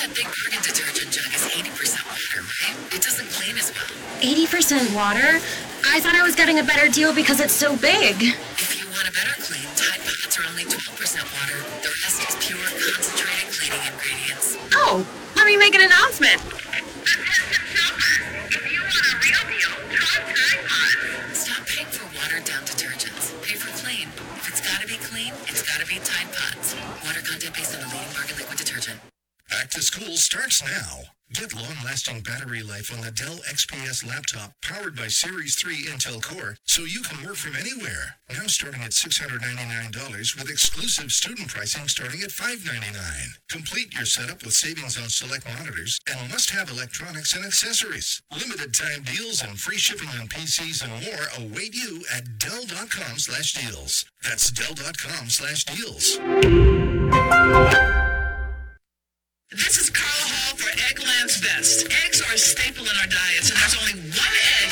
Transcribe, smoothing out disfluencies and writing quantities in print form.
That Big Bargain detergent jug is 80% water, right? It doesn't clean as well. 80% water? I thought I was getting a better deal because it's so big. If you want a better clean, Tide Pods are only 12% water. The rest is pure, concentrated cleaning ingredients. Oh, let me make an announcement. If you want a real deal, try Tide Pods. Stop paying for watered-down detergents. Pay for clean. If it's gotta be clean, it's gotta be Tide Pods. Water content based on the leading market liquid detergent. Back to school starts now. Get long-lasting battery life on the Dell XPS laptop powered by Series 3 Intel Core so you can work from anywhere. Now starting at $699 with exclusive student pricing starting at $599. Complete your setup with savings on select monitors and must-have electronics and accessories. Limited time deals and free shipping on PCs and more await you at Dell.com/deals. That's Dell.com/deals. This is Carl Hall for Eggland's Best.